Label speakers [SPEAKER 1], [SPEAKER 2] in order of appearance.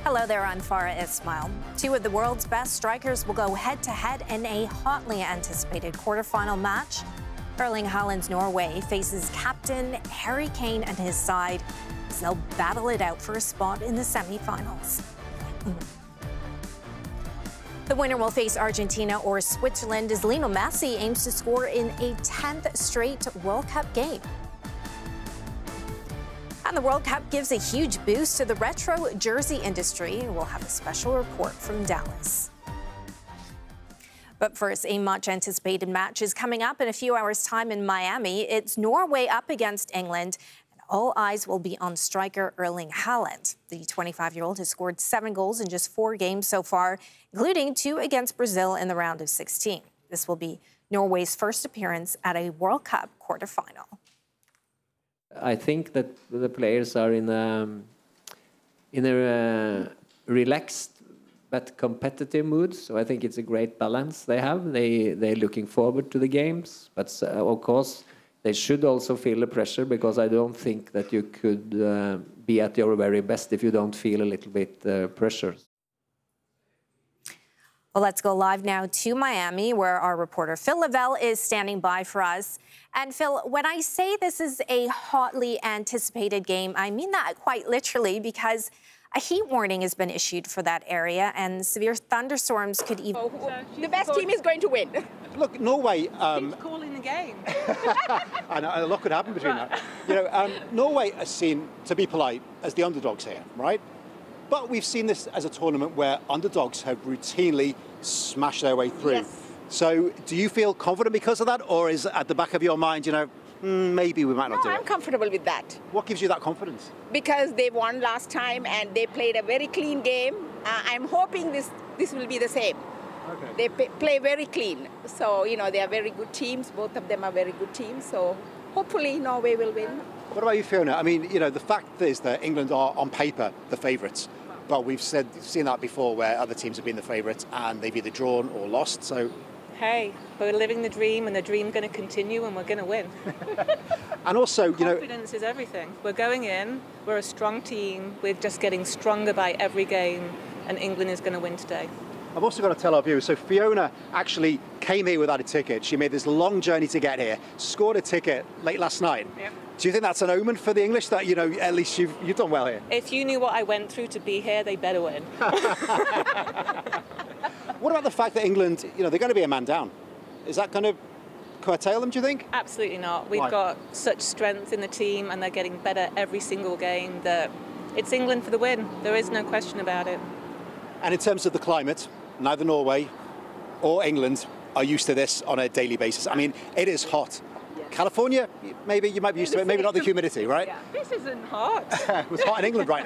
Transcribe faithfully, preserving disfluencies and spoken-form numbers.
[SPEAKER 1] Hello there, I'm Farah Ismail. Two of the world's best strikers will go head-to-head in a hotly anticipated quarterfinal match. Erling Haaland's Norway faces captain Harry Kane and his side as they'll battle it out for a spot in the semi-finals. The winner will face Argentina or Switzerland as Lionel Messi aims to score in a tenth straight World Cup game. And the World Cup gives a huge boost to the retro jersey industry. We'll have a special report from Dallas. But first, a much-anticipated match is coming up in a few hours' time in Miami. It's Norway up against England, and all eyes will be on striker Erling Haaland. The twenty-five-year-old has scored seven goals in just four games so far, including two against Brazil in the round of sixteen. This will be Norway's first appearance at a World Cup quarterfinal.
[SPEAKER 2] I think that the players are in a, in a uh, relaxed but competitive mood. So I think it's a great balance they have. They, they're looking forward to the games. But uh, of course, they should also feel the pressure, because I don't think that you could uh, be at your very best if you don't feel a little bit uh, pressure.
[SPEAKER 1] Well, let's go live now to Miami, where our reporter Phil Lavelle is standing by for us. And Phil, when I say this is a hotly anticipated game, I mean that quite literally, because a heat warning has been issued for that area, and severe thunderstorms could even...
[SPEAKER 3] Oh, the best team is going to win.
[SPEAKER 4] Look, Norway... Um,
[SPEAKER 3] Keeps calling the game.
[SPEAKER 4] I know, a lot could happen between that. You know, um, Norway is seen, to be polite, as the underdogs here, right? But we've seen this as a tournament where underdogs have routinely smashed their way through.
[SPEAKER 3] Yes.
[SPEAKER 4] So do you feel confident because of that, or is at the back of your mind, you know, mm, maybe we might not
[SPEAKER 3] No,
[SPEAKER 4] do
[SPEAKER 3] I'm
[SPEAKER 4] it?
[SPEAKER 3] comfortable with that.
[SPEAKER 4] What gives you that confidence?
[SPEAKER 3] Because they won last time and they played a very clean game. Uh, I'm hoping this, this will be the same.
[SPEAKER 4] Okay.
[SPEAKER 3] They p play very clean. So, you know, they are very good teams. Both of them are very good teams. So hopefully Norway will win.
[SPEAKER 4] What about you, Fiona? I mean, you know, the fact is that England are, on paper, the favourites. But we've said, seen that before, where other teams have been the favourites and they've either drawn or lost. So,
[SPEAKER 5] hey, we're living the dream, and the dream's going to continue, and we're going to win.
[SPEAKER 4] and also, you know,
[SPEAKER 5] confidence is everything. We're going in. We're a strong team. We're just getting stronger by every game, and England is going to win today.
[SPEAKER 4] I've also got to tell our viewers, so Fiona actually came here without a ticket. She made this long journey to get here, scored a ticket late last night.
[SPEAKER 5] Yep.
[SPEAKER 4] Do you think that's an omen for the English, that, you know, at least you've, you've done well here?
[SPEAKER 5] If you knew what I went through to be here, they better win.
[SPEAKER 4] What about the fact that England, you know, they're going to be a man down? Is that going to curtail them, do you think?
[SPEAKER 5] Absolutely not. We've
[SPEAKER 4] Why?
[SPEAKER 5] got such strength in the team, and they're getting better every single game, that it's England for the win. There is no question about it.
[SPEAKER 4] And in terms of the climate, neither Norway or England are used to this on a daily basis. I mean, it is hot. California, maybe you might be used to it, maybe not the humidity, right?
[SPEAKER 5] Yeah. This isn't hot.
[SPEAKER 4] It was hot in England right now.